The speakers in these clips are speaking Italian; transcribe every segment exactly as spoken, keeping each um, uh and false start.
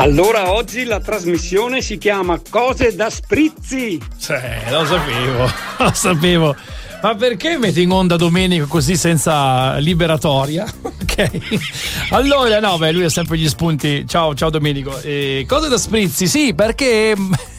Allora oggi la trasmissione si chiama Cose da Sprizzi. Sì, lo sapevo, lo sapevo. Ma perché metti in onda Domenico così senza liberatoria? Ok. Allora, no, beh, lui ha sempre gli spunti. Ciao, ciao Domenico. Eh, Cose da Sprizzi, sì, perché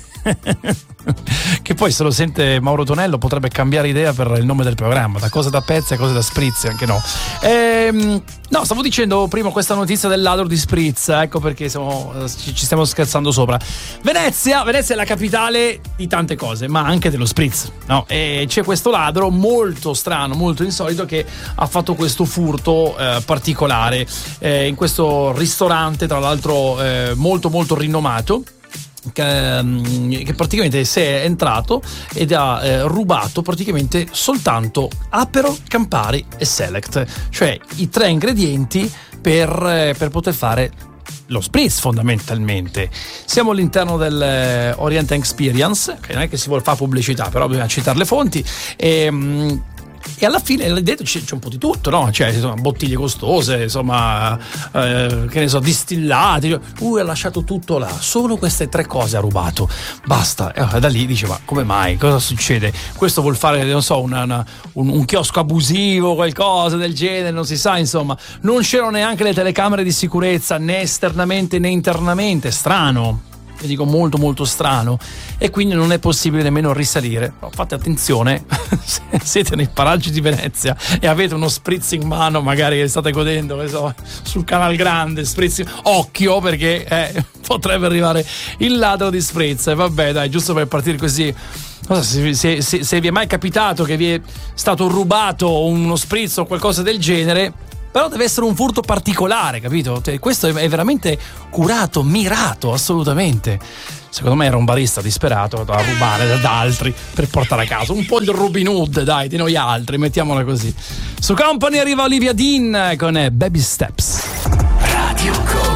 che poi se lo sente Mauro Tonello potrebbe cambiare idea per il nome del programma, da Cose da Pezzi a Cose da Sprizzi, anche no. Ehm, no, stavo dicendo prima questa notizia del ladro di Spritz, ecco perché siamo, ci, ci stiamo scherzando sopra. Venezia, Venezia è la capitale di tante cose, ma anche dello Spritz, no? E c'è questo ladro molto strano, molto insolito, che ha fatto questo furto eh, particolare eh, in questo ristorante, tra l'altro eh, molto molto rinomato. Che, che praticamente si è entrato ed ha eh, rubato praticamente soltanto Aperol, Campari e Select, cioè i tre ingredienti per, eh, per poter fare lo spritz fondamentalmente. Siamo all'interno del eh, Orient Experience, che non è che si vuole fare pubblicità, però bisogna citare le fonti. E, E alla fine là dentro c'è, c'è un po' di tutto, no? Cioè, insomma, bottiglie costose, insomma, eh, che ne so, distillati. Lui ha lasciato tutto là, solo queste tre cose ha rubato. Basta. E da lì dice: ma come mai? Cosa succede? Questo vuol fare, non so, una, una, un, un chiosco abusivo, qualcosa del genere, non si sa, insomma. Non c'erano neanche le telecamere di sicurezza, né esternamente né internamente. Strano. Io dico molto molto strano, e quindi non è possibile nemmeno risalire. Però fate attenzione, se siete nei paraggi di Venezia e avete uno spritz in mano, magari che state godendo, che so, sul Canal Grande, spritz, occhio, perché eh, potrebbe arrivare il ladro di spritz. E vabbè, dai, giusto per partire così. Non so se, se, se, se vi è mai capitato che vi è stato rubato uno spritz o qualcosa del genere, però deve essere un furto particolare, capito? Cioè, questo è veramente curato, mirato, assolutamente. Secondo me era un barista disperato da rubare da altri per portare a casa un po' di Robin Hood, dai, di noi altri, mettiamola così. Su Company arriva Olivia Dean con Baby Steps. Radio Co.